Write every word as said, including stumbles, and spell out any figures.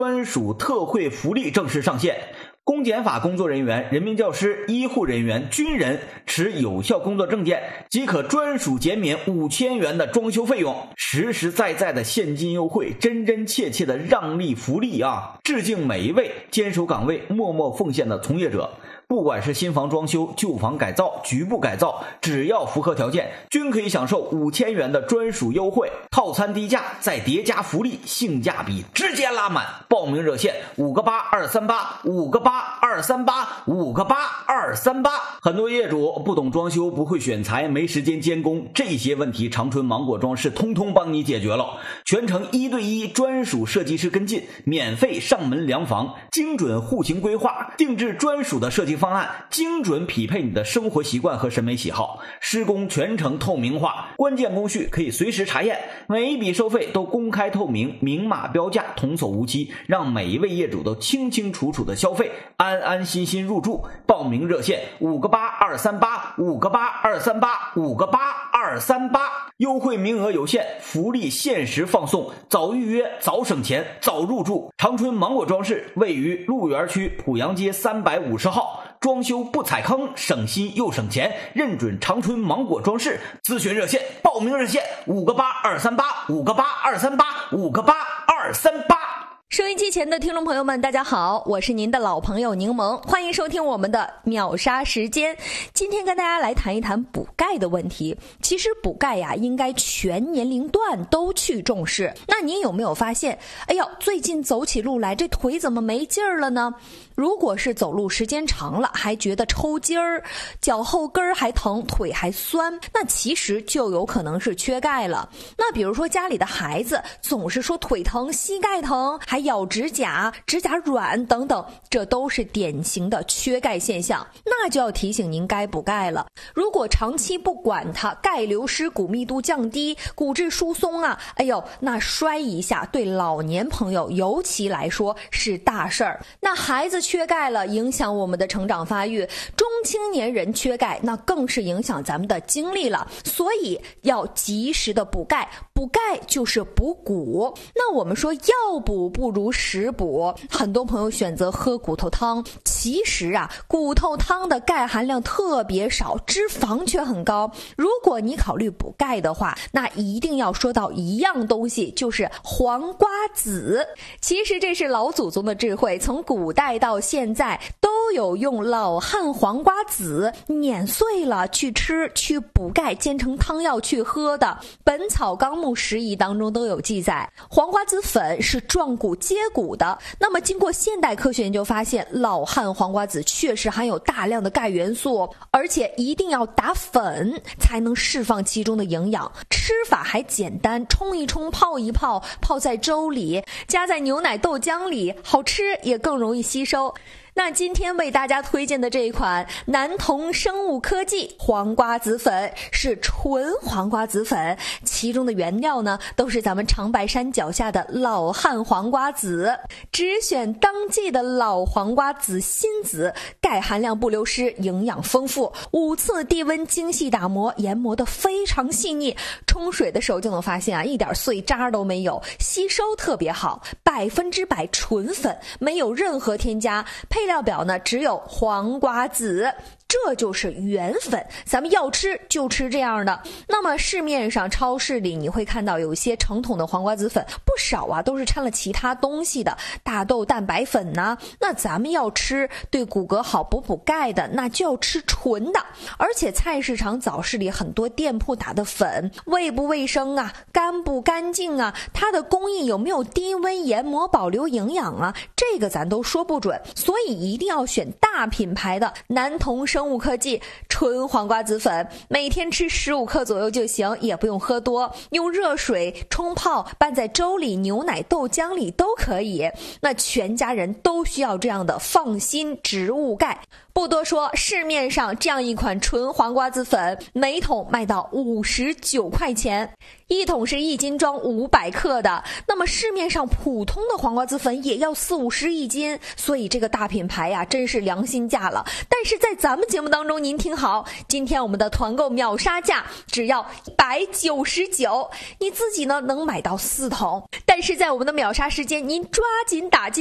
专属特惠福利正式上线。公检法工作人员、人民教师、医护人员、军人持有效工作证件即可专属减免五千元的装修费用，实实在在的现金优惠，真真切切的让利福利啊！致敬每一位坚守岗位、默默奉献的从业者。不管是新房装修、旧房改造、局部改造，只要符合条件，均可以享受五千元的专属优惠，套餐低价再叠加福利，性价比直接拉满。报名热线五个八二三八五个八二三八五个八二三八。很多业主不懂装修，不会选材，没时间监工，这些问题长春芒果装饰通通帮你解决了，全程一对一专属设计师跟进，免费上门量房，精准户型规划，定制专属的设计方案，精准匹配你的生活习惯和审美喜好，施工全程透明化，关键工序可以随时查验，每一笔收费都公开透明，明码标价，童叟无欺，让每一位业主都清清楚楚的消费，安安心心入住。报名热线五个八二三八五个八二三八五个八二三八，优惠名额有限，福利限时放送，早预约早省钱早入住。长春芒果装饰位于鹿园区濮阳街三百五十号，装修不踩坑，省心又省钱，认准长春芒果装饰。咨询热线报名热线五个八二三八五个八二三八五个八二三八。 收音机前的听众朋友们，大家好，我是您的老朋友柠檬，欢迎收听我们的秒杀时间。今天跟大家来谈一谈补钙的问题。其实补钙呀，应该全年龄段都去重视。那您有没有发现，哎呦，最近走起路来这腿怎么没劲儿了呢？如果是走路时间长了，还觉得抽筋儿，脚后跟儿还疼，腿还酸，那其实就有可能是缺钙了。那比如说家里的孩子总是说腿疼、膝盖疼，还咬指甲、指甲软等等，这都是典型的缺钙现象，那就要提醒您该补钙了。如果长期不管它，钙流失、骨密度降低、骨质疏松啊，哎呦，那摔一下对老年朋友尤其来说是大事儿。那孩子缺钙了，影响我们的成长发育，中青年人缺钙，那更是影响咱们的精力了，所以要及时的补钙。补钙就是补骨，那我们说药补不如食补，很多朋友选择喝骨头汤，其实啊，骨头汤的钙含量特别少，脂肪却很高。如果你考虑补钙的话，那一定要说到一样东西，就是黄瓜子。其实这是老祖宗的智慧，从古代到现在都有用老汉黄瓜子碾碎了去吃，去补钙，煎成汤药去喝的。本草纲目拾遗当中都有记载，黄瓜子粉是壮骨接骨的。那么经过现代科学研究发现，老汉黄瓜子确实含有大量的钙元素，而且一定要打粉才能释放其中的营养。吃法还简单，冲一冲，泡一泡，泡在粥里，加在牛奶豆浆里，好吃也更容易吸收。那今天为大家推荐的这一款南同生物科技黄瓜子粉是纯黄瓜子粉，其中的原料呢都是咱们长白山脚下的老汉黄瓜子，只选当季的老黄瓜子新籽，钙含量不流失，营养丰富，五次低温精细打磨，研磨得非常细腻，冲水的时候就能发现啊，一点碎渣都没有，吸收特别好，百分之百纯粉，没有任何添加，配料表呢只有黄瓜子，这就是原粉，咱们要吃就吃这样的。那么市面上超市里你会看到有一些成桶的黄瓜子粉，不少啊都是掺了其他东西的，大豆蛋白粉呐、啊。那咱们要吃对骨骼好、补补钙的，那就要吃纯的。而且菜市场早市里很多店铺打的粉，卫不卫生啊，干不干净啊，它的工艺有没有低温研磨保留营养啊，这个咱都说不准。所以一定要选大品牌的南同生物科技纯黄瓜子粉，每天吃十五克左右就行，也不用喝多，用热水冲泡，拌在粥里、牛奶、豆浆里都可以。那全家人都需要这样的放心植物钙。 不多说，市面上这样一款纯黄瓜子粉，每桶卖到五十九块钱，一桶是一斤装五百克的，那么市面上普通的黄瓜子粉也要四五十一斤，所以这个大品牌呀，真是良心价了。但是在咱们节目当中，您听好，今天我们的团购秒杀价只要一百九十九，你自己呢能买到四桶，但是在我们的秒杀时间，您抓紧打进